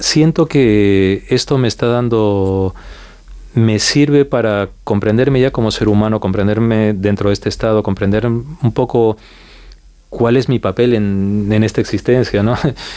siento que esto me está dando, me sirve para comprenderme ya como ser humano, comprenderme dentro de este estado, comprender un poco cuál es mi papel en esta existencia, ¿no?